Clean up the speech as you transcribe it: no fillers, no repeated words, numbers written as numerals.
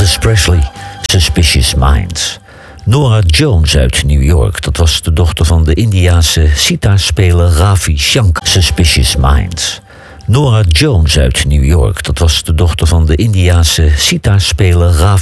Elvis Presley, Suspicious Minds. Nora Jones uit New York, dat was de dochter van de Indiase sitaarspeler Ravi Shankar, Suspicious Minds. Nora Jones uit New York, dat was de dochter van de Indiase sitaarspeler Ravi